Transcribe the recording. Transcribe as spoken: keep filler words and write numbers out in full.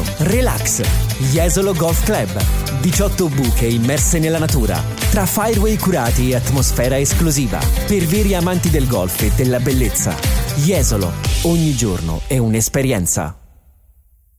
meglio. Relax. Jesolo Golf Club. diciotto buche immerse nella natura, tra fireway curati e atmosfera esclusiva. Per veri amanti del golf e della bellezza. Jesolo. Ogni giorno è un'esperienza.